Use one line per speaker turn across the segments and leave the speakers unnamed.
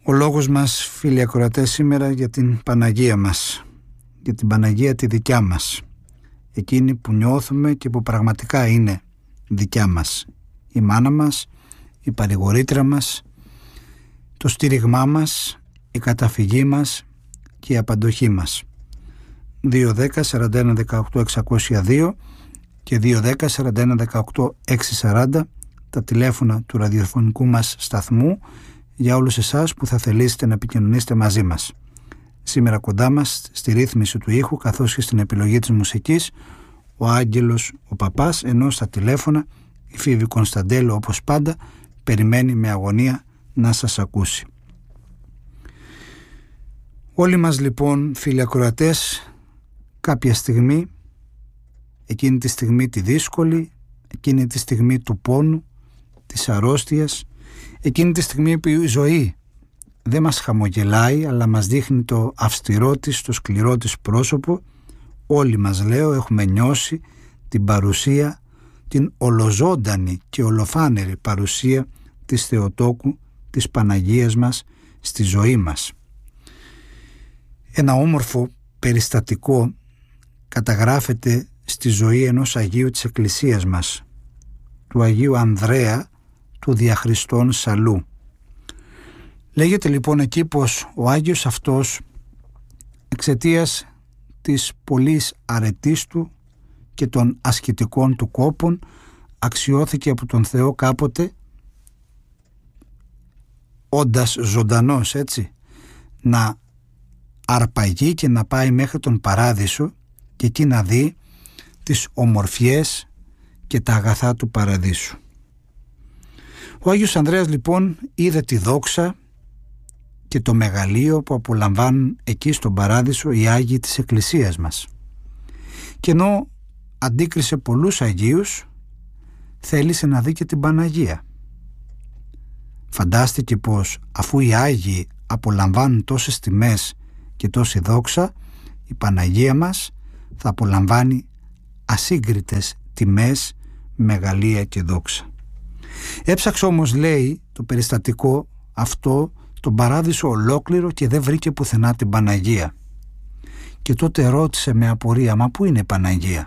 Ο λόγος μας, φίλοι ακροατές, σήμερα για την Παναγία μας, για την Παναγία τη δικιά μας, εκείνη που νιώθουμε και που πραγματικά είναι δικιά μας, η μάνα μας, η παρηγορήτρια μας, το στήριγμά μας, η καταφυγή μας και η απαντοχή μας. 210-41-18-602 και 210-41-18-640 τα τηλέφωνα του ραδιοφωνικού μας σταθμού για όλους εσάς που θα θελήσετε να επικοινωνήσετε μαζί μας. Σήμερα κοντά μας στη ρύθμιση του ήχου καθώς και στην επιλογή της μουσικής ο Άγγελος ο Παπάς, ενώ στα τηλέφωνα η Φίβη Κωνσταντέλου όπως πάντα περιμένει με αγωνία να σας ακούσει. Όλοι μας λοιπόν, φίλοι ακροατές, κάποια στιγμή, εκείνη τη στιγμή τη δύσκολη, εκείνη τη στιγμή του πόνου, της αρρώστιας, εκείνη τη στιγμή που η ζωή δεν μας χαμογελάει αλλά μας δείχνει το αυστηρό της, το σκληρό της πρόσωπο, όλοι μας, λέω, έχουμε νιώσει την παρουσία, την ολοζώντανη και ολοφάνερη παρουσία της Θεοτόκου, της Παναγίας μας στη ζωή μας. Ένα όμορφο περιστατικό καταγράφεται στη ζωή ενός Αγίου της Εκκλησίας μας, του Αγίου Ανδρέα του Διαχριστών Σαλού. Λέγεται λοιπόν εκεί πως ο Άγιος αυτός, εξαιτίας της πολλής αρετής του και των ασκητικών του κόπων, αξιώθηκε από τον Θεό κάποτε, όντας ζωντανός, έτσι, να αρπαγεί και να πάει μέχρι τον Παράδεισο και εκεί να δει τις ομορφιές και τα αγαθά του Παραδείσου. Ο Άγιος Ανδρέας λοιπόν είδε τη δόξα και το μεγαλείο που απολαμβάνουν εκεί στον Παράδεισο οι Άγιοι της Εκκλησίας μας. Και ενώ αντίκρισε πολλούς Αγίους, θέλησε να δει και την Παναγία. Φαντάστηκε πως αφού οι Άγιοι απολαμβάνουν τόσες τιμές και τόση δόξα, η Παναγία μας θα απολαμβάνει ασύγκριτες τιμές, μεγαλεία και δόξα. Έψαξε όμως, λέει, το περιστατικό αυτό τον Παράδεισο ολόκληρο και δεν βρήκε πουθενά την Παναγία. Και τότε ρώτησε με απορία, μα πού είναι η Παναγία?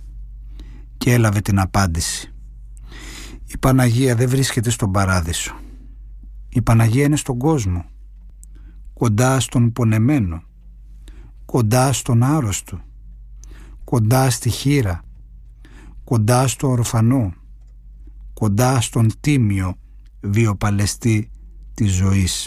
Και έλαβε την απάντηση. Η Παναγία δεν βρίσκεται στον Παράδεισο. Η Παναγία είναι στον κόσμο, κοντά στον πονεμένο, κοντά στον άρρωστο, κοντά στη χήρα, κοντά στο ορφανό, κοντά στον τίμιο βιοπαλαιστή της ζωής.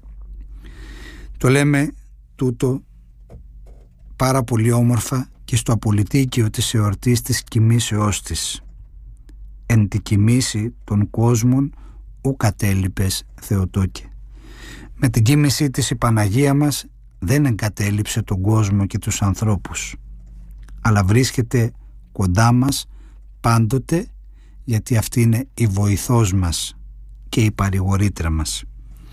Το λέμε τούτο πάρα πολύ όμορφα και στο απολυτίκιο της εορτής της κοιμήσεώς της. Εν τη κοιμήσει των κόσμων ου κατέλειπες Θεοτόκε. Με την κοίμησή της η Παναγία μας δεν εγκατέλειψε τον κόσμο και τους ανθρώπους, αλλά βρίσκεται κοντά μας πάντοτε, γιατί αυτή είναι η βοηθός μας και η παρηγορήτρια μας.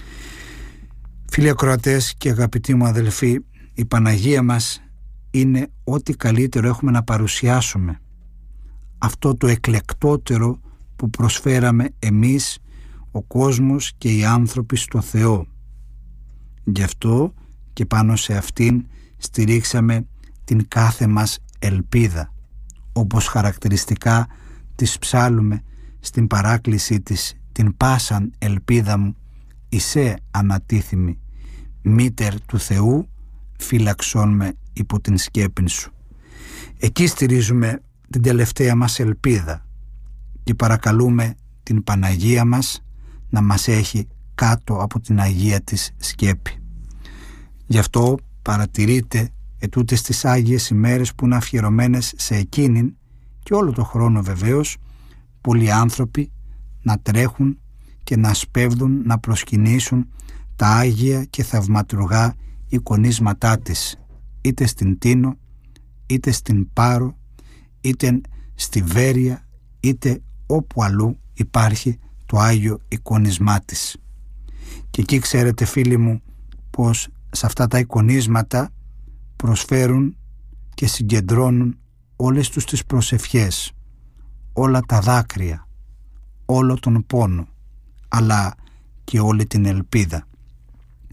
Φίλοι ακροατές και αγαπητοί μου αδελφοί, η Παναγία μας είναι ό,τι καλύτερο έχουμε να παρουσιάσουμε. Αυτό το εκλεκτότερο που προσφέραμε εμείς, ο κόσμος και οι άνθρωποι στο Θεό. Γι' αυτό και πάνω σε αυτήν στηρίξαμε την κάθε μας ελπίδα, όπως χαρακτηριστικά της ψάλλουμε στην παράκλησή της, την πάσαν ελπίδα μου εισέ ανατίθιμη, μήτερ του Θεού φύλαξόν με υπό την σκέπην σου. Εκεί στηρίζουμε την τελευταία μας ελπίδα και παρακαλούμε την Παναγία μας να μας έχει κάτω από την Αγία της σκέπη. Γι' αυτό παρατηρείτε ετούτες τις Άγιες ημέρες που είναι αφιερωμένες σε εκείνην και όλο το χρόνο βεβαίως πολλοί άνθρωποι να τρέχουν και να σπέβδουν να προσκυνήσουν τα Άγια και θαυματουργά εικονίσματά της, είτε στην Τίνο, είτε στην Πάρο, είτε στη Βέρεια, είτε όπου αλλού υπάρχει το Άγιο εικονισμά της. Και εκεί ξέρετε, φίλοι μου, πως σε αυτά τα εικονίσματα προσφέρουν και συγκεντρώνουν όλες τους τις προσευχές, όλα τα δάκρυα, όλο τον πόνο, αλλά και όλη την ελπίδα.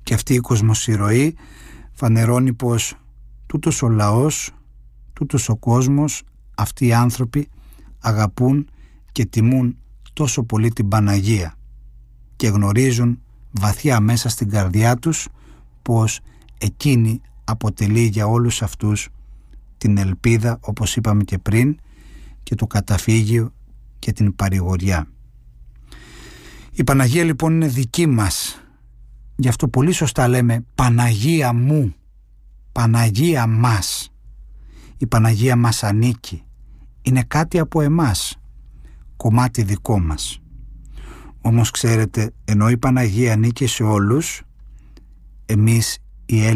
Και αυτή η κοσμοσυρωή φανερώνει πως τούτος ο λαός, τούτος ο κόσμος, αυτοί οι άνθρωποι αγαπούν και τιμούν τόσο πολύ την Παναγία και γνωρίζουν βαθιά μέσα στην καρδιά τους πως εκείνη αποτελεί για όλους αυτούς την ελπίδα, όπως είπαμε και πριν, και το καταφύγιο και την παρηγοριά. Η Παναγία λοιπόν είναι δική μας. Γι' αυτό πολύ σωστά λέμε Παναγία μου, Παναγία μας. Η Παναγία μας ανήκει. Είναι κάτι από εμάς, κομμάτι δικό μας. Όμως ξέρετε, ενώ η Παναγία ανήκει σε όλους, εμείς οι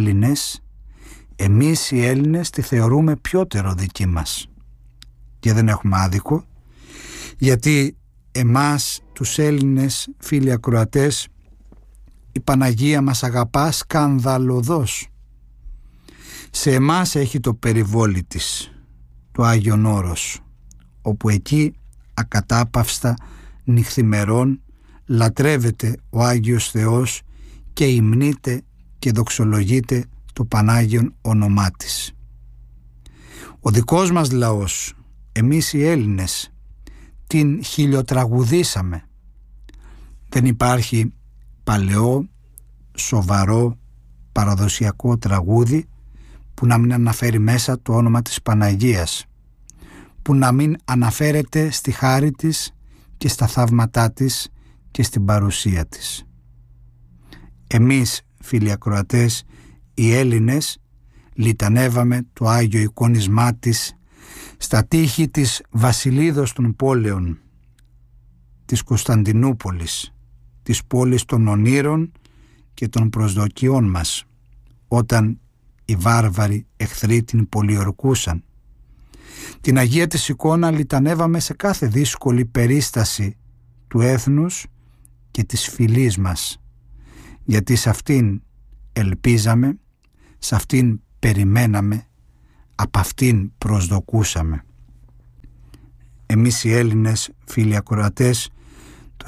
Έλληνες τη θεωρούμε πιότερο δική μας. Και δεν έχουμε άδικο, γιατί εμάς τους Έλληνες φίλοι ακροατές η Παναγία μας αγαπά σκανδαλωδώς. Σε εμάς έχει το περιβόλι της, το Άγιον Όρος, όπου εκεί ακατάπαυστα νυχθημερών λατρεύεται ο Άγιος Θεός και υμνείται και δοξολογείται το Πανάγιον όνομά της. Ο δικός μας λαός, εμείς οι Έλληνες, την χιλιοτραγουδήσαμε. Δεν υπάρχει παλαιό, σοβαρό, παραδοσιακό τραγούδι που να μην αναφέρει μέσα το όνομα της Παναγίας, που να μην αναφέρεται στη χάρη της και στα θαύματά της και στην παρουσία της. Εμείς, φίλοι ακροατές, οι Έλληνες, λιτανεύαμε το Άγιο εικόνισμά της στα τείχη της Βασιλίδος των Πόλεων, της Κωνσταντινούπολης, της πόλης των ονείρων και των προσδοκιών μας, όταν οι βάρβαροι εχθροί την πολιορκούσαν. Την Αγία της εικόνα λιτανεύαμε σε κάθε δύσκολη περίσταση του έθνους και της φυλής μας, γιατί σε αυτήν ελπίζαμε, σε αυτήν περιμέναμε, απ' αυτήν προσδοκούσαμε. Εμείς οι Έλληνες φίλοι ακροατές, το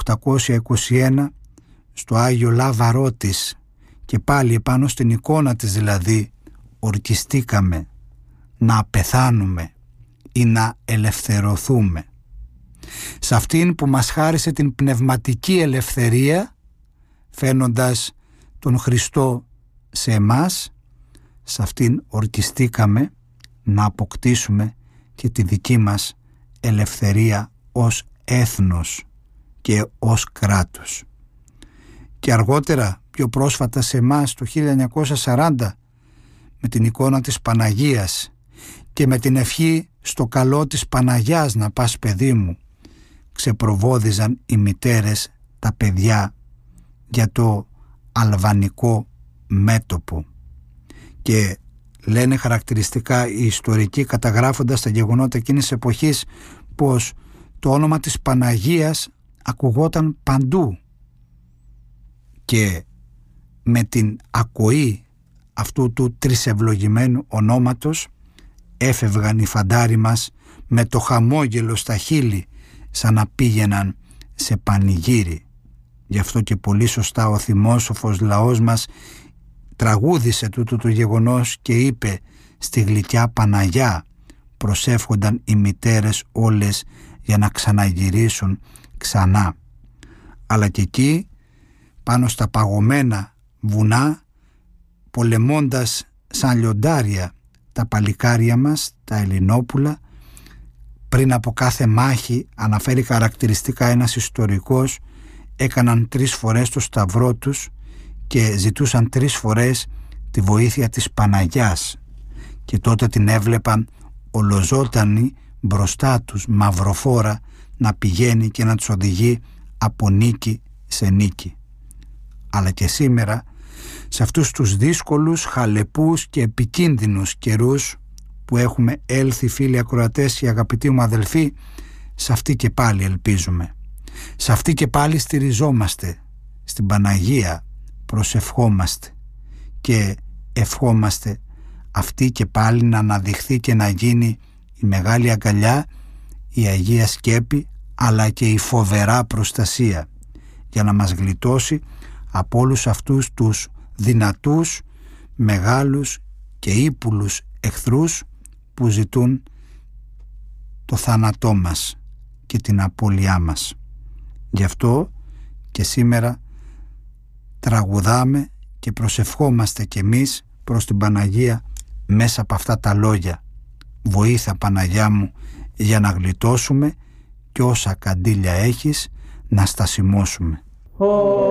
1821 στο Άγιο Λάβαρό της, και πάλι επάνω στην εικόνα της δηλαδή, ορκιστήκαμε να πεθάνουμε ή να ελευθερωθούμε. Σε αυτήν που μας χάρισε την πνευματική ελευθερία, φαίνοντας τον Χριστό σε εμάς, σε αυτήν ορκιστήκαμε να αποκτήσουμε και τη δική μας ελευθερία ως έθνος και ως κράτος. Και αργότερα, πιο πρόσφατα σε εμάς, το 1940, με την εικόνα της Παναγίας και με την ευχή στο καλό της Παναγιάς να πας παιδί μου, ξεπροβόδιζαν οι μητέρες τα παιδιά για το αλβανικό μέτωπο. Και λένε χαρακτηριστικά οι ιστορικοί, καταγράφοντας τα γεγονότα εκείνης της εποχής, πως το όνομα της Παναγίας ακουγόταν παντού, και με την ακοή αυτού του τρισευλογημένου ονόματος έφευγαν οι φαντάροι μας με το χαμόγελο στα χείλη, σαν να πήγαιναν σε πανηγύρι. Γι' αυτό και πολύ σωστά ο θυμόσοφος λαός μας τραγούδισε τούτο το γεγονός και είπε «Στη γλυκιά Παναγιά προσεύχονταν οι μητέρες όλες για να ξαναγυρίσουν ξανά». Αλλά και εκεί, πάνω στα παγωμένα βουνά, πολεμώντας σαν λιοντάρια τα παλικάρια μας, τα Ελληνόπουλα, πριν από κάθε μάχη, αναφέρει χαρακτηριστικά ένας ιστορικός, έκαναν 3 φορές το σταυρό τους και ζητούσαν 3 φορές τη βοήθεια της Παναγιάς, και τότε την έβλεπαν ολοζώτανη μπροστά τους, μαυροφόρα, να πηγαίνει και να τους οδηγεί από νίκη σε νίκη. Αλλά και σήμερα, σε αυτούς τους δύσκολους, χαλεπούς και επικίνδυνους καιρούς που έχουμε έλθει, φίλοι ακροατές και αγαπητοί μου αδελφοί, σε αυτή και πάλι ελπίζουμε. Σε αυτή και πάλι στηριζόμαστε. Στην Παναγία προσευχόμαστε και ευχόμαστε αυτή και πάλι να αναδειχθεί και να γίνει η μεγάλη αγκαλιά, η Αγία Σκέπη, αλλά και η φοβερά προστασία, για να μας γλιτώσει από όλους αυτούς τους δυνατούς, μεγάλους και ύπουλους εχθρούς που ζητούν το θάνατό μας και την απώλειά μας. Γι' αυτό και σήμερα τραγουδάμε και προσευχόμαστε κι εμείς προς την Παναγία μέσα από αυτά τα λόγια. Βοήθα Παναγιά μου για να γλιτώσουμε και όσα καντήλια έχεις να στασιμώσουμε.